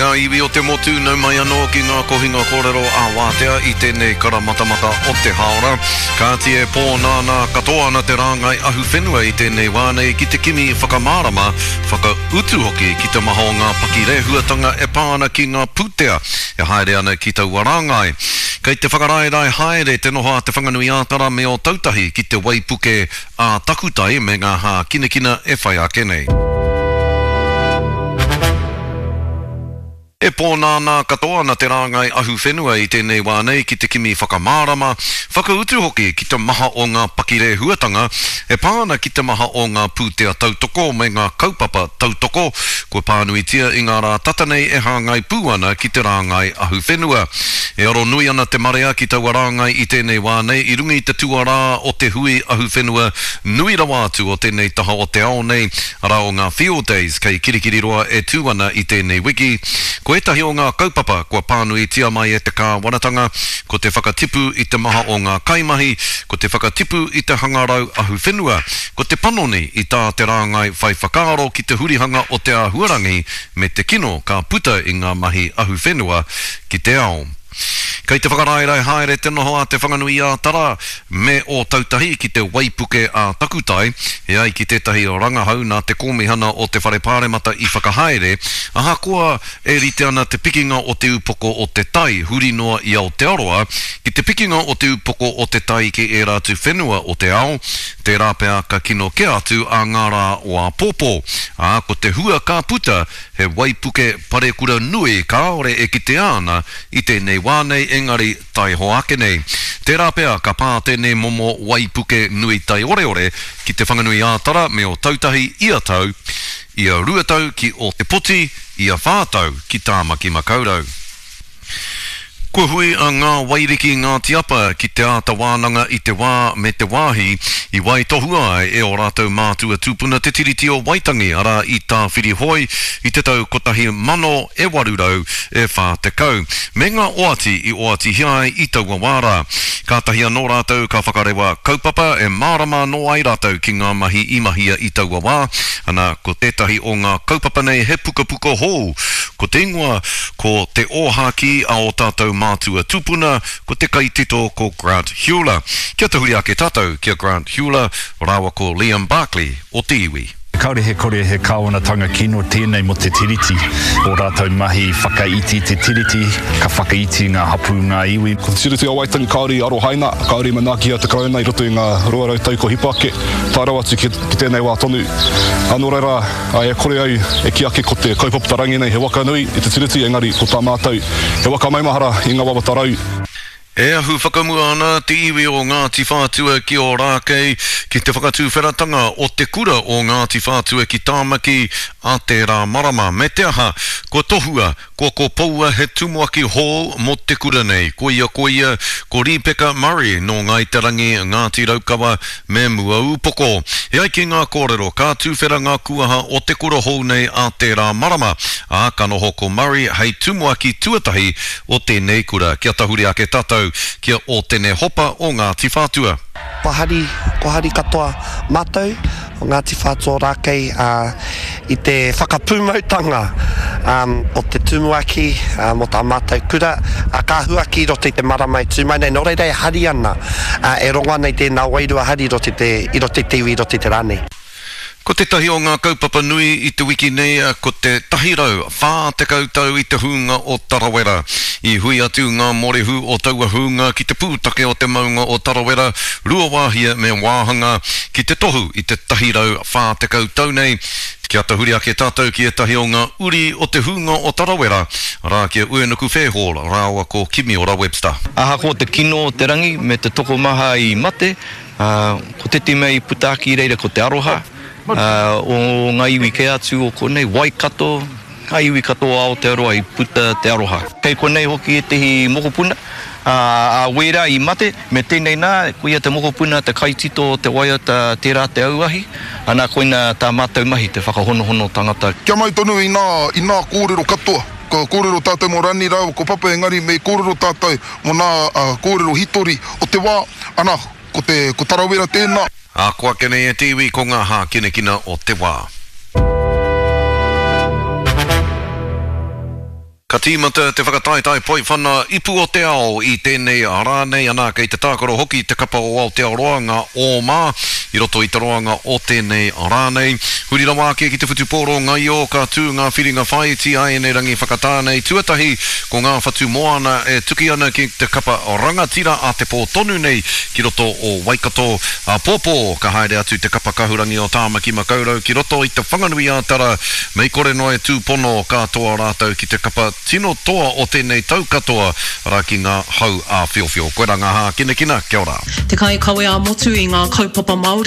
Ngā iwi o te motu nau mai anō ki ngā kohinga kōrero a Wātea I tēnei karamatamata o te haora. Ka tie pōnāna katoa na te rāngai ahu whenua I tēnei wānei ki te kimi whakamārama, whakautu hoki ki te maho ngā pakire huatanga e pāna ki ngā pūtea e haere ana ki tau warangai. Kei te whakaraerai haere te noha te whanganui ātara me o tautahi ki te waipuke a takutai me ngā hā kinekina e whai ake nei. E pōnāna katoa na te rāngai ahu whenua I tēnei wānei ki te kimi whakamārama, whakautu hoki ki te maha o ngā pakire huatanga, e pāna ki te maha o ngā pūtea tautoko me ngā kaupapa tautoko, ko pānuitia I ngā rā tatanei e hāngai pūana ki te rāngai ahu whenua. E aro nui ana te marea ki taua rāngai I tēnei wānei, I rungi te tuarā o te hui ahu whenua, nui rawa atu o tēnei taha o te ao nei, ara o ngā field days, kei kirikiri roa e tūana I tēnei wiki. Ko etahi o ngā kaupapa, kua pānui tia mai e te kāwanatanga, ko te whakatipu I te maha o ngā kaimahi, ko te whakatipu I te hangarau ahu whenua, ko te panoni I tā te rāngai whai whakaaro ki te hurihanga o te āhuarangi, me te kino ka puta I ngā mahi ahu whenua ki te ao. Kei te whakaraerai haere te noho a te whanganui a tara me o tautahi ki te waipuke a takutai, e ai ki tētahi o rangahau nā te kōmihana o te whare pāremata I whakahaere, aha koa e rite ana te pikinga o te upoko o te tai, huri noa I Aotearoa, ki te pikinga o te upoko o te tai ki e rātu whenua o te ao, te rāpea ka kino ke atu a ngā rā o a pōpō, a ko te hua ka puta, he waipuke parekura nui ka ore e ki te ana I tēnei wānei engari tai hoake nei. Te rāpea ka pā tēnei momo waipuke nui tai ore ore ki te whanganui ātara me o tautahi ia tau, ia ruatau ki o te poti, ia whātau ki tāmaki makaurau. Ko hui a ngā wairiki ngā tiapa ki te āta wānanga I te wā me te wāhi I wai tohua ai e o rātou mātua tūpuna te tiriti o Waitangi ara I tā whirihoi I te tau kotahi mano e warurau e whā te kau. Me ngā oati I oati hiai I taua wāra. Ka tahia no rātou ka whakarewa kaupapa e mārama no ai rātou ki ngā mahi imahia I taua wā. Ana ko tētahi o ngā kaupapa nei he puka puka hou. Ko te ingoa ko te ōhaki a o tātou mātua tūpuna, ko te kaitito ko Grant Hewler. Kia te huri ake tātou, kia Grant Hewler, rāwa ko Liam Barkley o te iwi. Kaore he kore he kāwanatanga kino tēnei mo te tiriti. O rātou mahi whakaiti te tiriti, ka whakaiti ngā hapu ngā iwi. Ko te tiriti o Waitangi, kaori aro haina, kaori manaki a te kauna I roto I ngā ruarau tau ko hipake. Tā rawa atu ki tēnei wā tonu. Anō reira, e kore au e ki ake ko te kaupapa tarangi nei he waka nui I te tiriti, engari ko tā mātou. He waka maimahara I ngā wawa tarau. E ahu whakamua ana te iwi o Ngāti Whātua ki o Rākei ki te whakatūwheratanga o te kura o Ngāti Whātua ki Tāmaki a te rā marama. Me te aha, ko tohua, ko paua he tumuaki hall mo te kura nei. Ko ia, ko Rebecca Murray no Ngaitarangi Ngāti Raukawa me mua upoko. E ai ki ngā kōrero, ka tūwhera ngā kuaha o te kura hall nei a te rā marama. A ka noho ko Murray hei tumuaki tuatahi o tēnei kura. Kia tahuri ake tātou. Kia o tēnei hopa o Ngāti Whātua. Ko hari katoa mātou o Ngāti Whātua Rākei I te whakapūmautanga o te tumuaki mo tā mātou kura ka huaki roti te maramai tūmai nei no reirei hari ana e ronga nei tēnā wairua hari roti te tiwi roti te rānei. Ko te tahi o ngā kaupapa nui I te wiki nei, ko te tahirau, whā te kautau I te hunga o Tarawera. I hui atu ngā morehu o taua hunga ki te pūtake o te maunga o Tarawera, rua wāhia me wāhanga ki te tohu I te tahirau, whā te kautau nei. Kia te huri ake tātou ki e tahi o ngā uri o te hunga o Tarawera, rā kia Uenuku Fairhall, rāua ko Kimi ora Webster. Aha ko te kino o te rangi me te toko maha I mate, ko te mei putaki reira ko te aroha. O ngā iwi ke atu o konei Waikato, ngā iwi kato a Aotearoa I puta te aroha. Kei konei hoki e tehi mokopuna, a wera I mate, me tēnei nā, koia te mokopuna, te kaitito, te waia, te rā te auahi, ana koina tā mātou mahi, te whakahonohono tangata. Kia mai tonu I nā kōrero katoa. Ko kōrero tātou mo rani rau, ko papa engari me kōrero tātou mo nā kōrero hitori o te wā, ana, ko Tarawera tēnā. A koa kenei e tiwi ko ngā hā kinekina o te wā. tīmata te whakataitai poi whana ipu o te ao I tēnei rānei ana kei te tākaro hoki te kapa o Aotearoanga o mā I roto I te roanga o tēnei rānei. Huri rawa ake ki te whutuporo ngai o ka tū ngā whiringa whai ti ai nei rangi whakatānei tuatahi ko ngā whatu moana e tuki ana ki te kapa o rangatira a te pō tonu nei ki roto o Waikato a pōpō ka haere atu te kapa kahurangi o Tāmaki Makaurau ki roto I te whanganui a tara mei kore noe tūpono katoa rātau ki te kapa tino toa o tēnei tau katoa rā ki ngā hau a whiowhio. Koe rā ngā hā kina, kia ora. Te kai kawe a motu I ngā kaupapa Māori